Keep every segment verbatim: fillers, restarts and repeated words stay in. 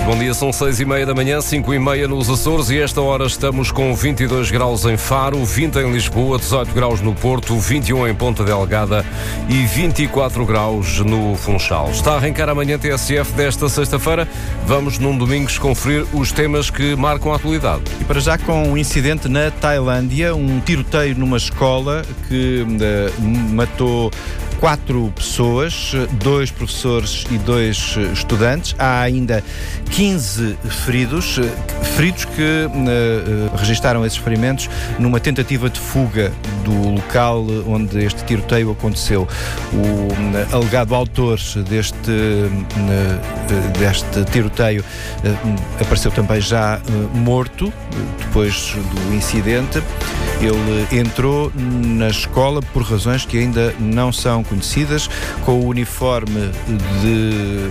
bom dia, são seis e meia da manhã, cinco e meia nos Açores e esta hora estamos com vinte e dois graus em Faro, vinte em Lisboa, dezoito graus no Porto, vinte e um em Ponta Delgada e vinte e quatro graus no Funchal. Está a arrancar amanhã T S F desta sexta-feira. Vamos num domingo conferir os temas que marcam a atualidade. E para já com um incidente na Tailândia, um tiroteio numa escola que uh, matou quatro pessoas, dois professores e dois estudantes. Há ainda quinze feridos, feridos que uh, registaram esses ferimentos numa tentativa de fuga do local onde este tiroteio aconteceu. O uh, alegado autor deste, uh, deste tiroteio uh, apareceu também já uh, morto uh, depois do incidente. Ele entrou na escola por razões que ainda não são conhecidas, com o uniforme de,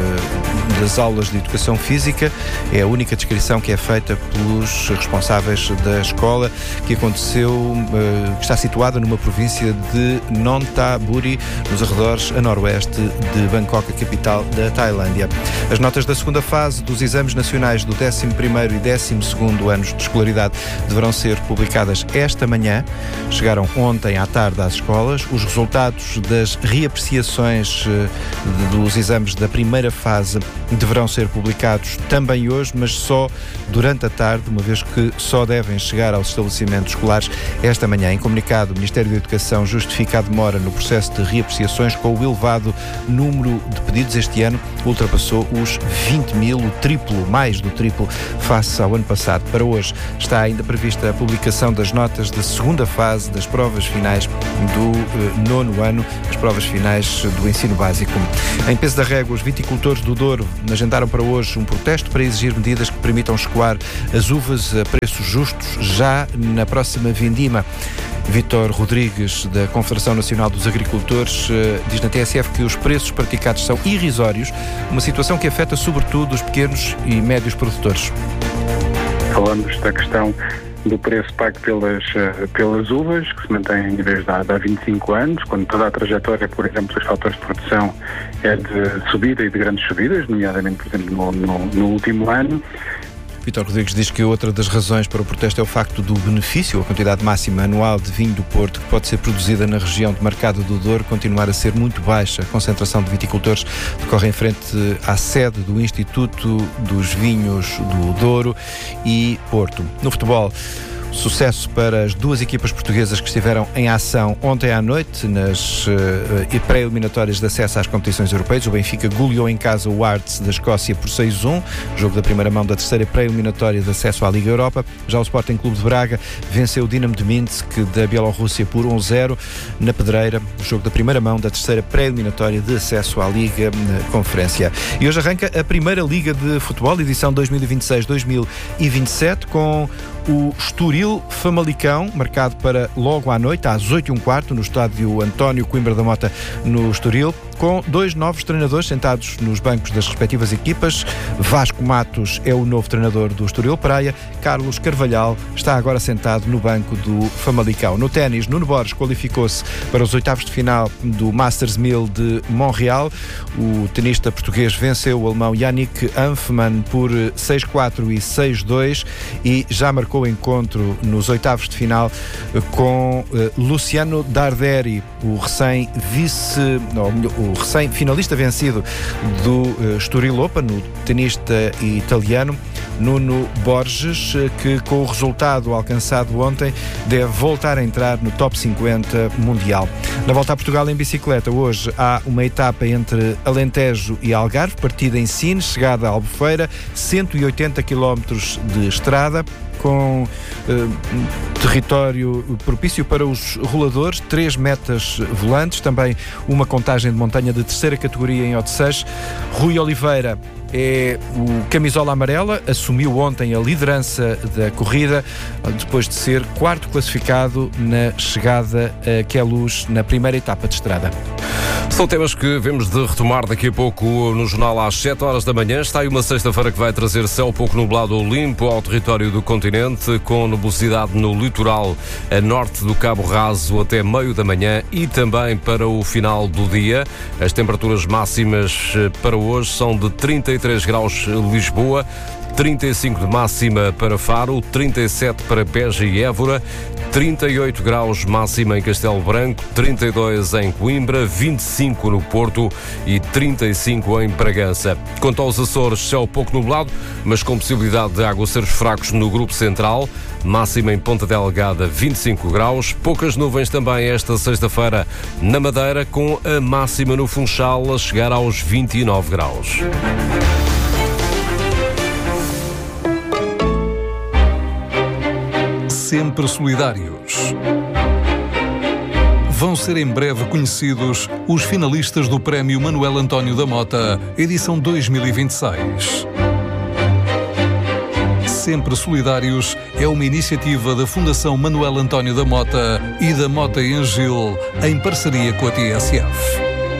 das aulas de educação física. É a única descrição que é feita pelos responsáveis da escola, que aconteceu, que está situada numa província de Nonthaburi, nos arredores a noroeste de Bangkok, a capital da Tailândia. As notas da segunda fase dos exames nacionais do décimo primeiro e décimo segundo anos de escolaridade deverão ser publicadas esta manhã. Chegaram ontem à tarde às escolas. Os resultados das reapreciações dos exames da primeira fase deverão ser publicados também hoje, mas só durante a tarde, uma vez que só devem chegar aos estabelecimentos escolares esta manhã. Em comunicado, o Ministério da Educação justifica a demora no processo de reapreciações com o elevado número de pedidos. Este ano ultrapassou os vinte mil, o triplo, mais do triplo, face ao ano passado. Para hoje está ainda prevista a publicação das notas da segunda fase das provas finais do eh, nono ano, as provas finais do ensino básico. Em Peso da Régua, os viticultores do Douro agendaram para hoje um protesto para exigir medidas que permitam escoar as uvas a preços justos já na próxima vindima. Vítor Rodrigues, da Confederação Nacional dos Agricultores, diz na T S F que os preços praticados são irrisórios, uma situação que afeta sobretudo os pequenos e médios produtores. Falamos da questão do preço pago pelas, pelas uvas, que se mantém desde há, há vinte e cinco anos, quando toda a trajetória, por exemplo, dos fatores de produção é de subida e de grandes subidas, nomeadamente, por exemplo, no, no, no último ano. Vítor Rodrigues diz que outra das razões para o protesto é o facto do benefício, a quantidade máxima anual de vinho do Porto que pode ser produzida na região de Mercado do Douro, continuar a ser muito baixa. A concentração de viticultores decorre em frente à sede do Instituto dos Vinhos do Douro e Porto. No futebol, sucesso para as duas equipas portuguesas que estiveram em ação ontem à noite nas uh, pré-eliminatórias de acesso às competições europeias. O Benfica goleou em casa o Hearts da Escócia por seis a um, jogo da primeira mão da terceira pré-eliminatória de acesso à Liga Europa. Já o Sporting Clube de Braga venceu o Dinamo de Minsk da Bielorrússia por um a zero na Pedreira, jogo da primeira mão da terceira pré-eliminatória de acesso à Liga na Conferência. E hoje arranca a primeira Liga de Futebol, edição dois mil e vinte e seis dois mil e vinte e sete, com o Estoril Famalicão, marcado para logo à noite, às oito e um quarto, no estádio António Coimbra da Mota, no Estoril, com dois novos treinadores sentados nos bancos das respectivas equipas. Vasco Matos é o novo treinador do Estoril Praia. Carlos Carvalhal está agora sentado no banco do Famalicão. No ténis, Nuno Borges qualificou-se para os oitavos de final do Masters mil de Montreal. O tenista português venceu o alemão Yannick Hanfmann por seis a quatro e seis a dois e já marcou o encontro nos oitavos de final com uh, Luciano Darderi, o recém-vice, não, o recém-finalista vencido do uh, Estoril Open, o tenista italiano Nuno Borges, que com o resultado alcançado ontem deve voltar a entrar no top cinquenta mundial. Na volta a Portugal em bicicleta, hoje há uma etapa entre Alentejo e Algarve, partida em Sines, chegada a Albufeira, cento e oitenta quilómetros de estrada, com eh, território propício para os roladores, três metas volantes, também uma contagem de montanha de terceira categoria em Odeceixe. Rui Oliveira é o camisola amarela, assumiu ontem a liderança da corrida, depois de ser quarto classificado na chegada a Queluz, na primeira etapa de estrada. São temas que vemos de retomar daqui a pouco no jornal às sete horas da manhã. Está aí uma sexta-feira que vai trazer céu pouco nublado ou limpo ao território do continente, com nubosidade no litoral a norte do Cabo Raso até meio da manhã e também para o final do dia. As temperaturas máximas para hoje são de trinta e três graus Lisboa, trinta e cinco de máxima para Faro, trinta e sete para Beja e Évora, trinta e oito graus máxima em Castelo Branco, trinta e dois em Coimbra, vinte e cinco no Porto e trinta e cinco em Bragança. Quanto aos Açores, céu pouco nublado, mas com possibilidade de aguaceiros fracos no Grupo Central, máxima em Ponta Delgada, vinte e cinco graus, poucas nuvens também esta sexta-feira na Madeira, com a máxima no Funchal a chegar aos vinte e nove graus. Sempre solidários. Vão ser em breve conhecidos os finalistas do Prémio Manuel António da Mota, edição dois mil e vinte e seis. Sempre Solidários é uma iniciativa da Fundação Manuel António da Mota e da Mota em Gil, em parceria com a T S F.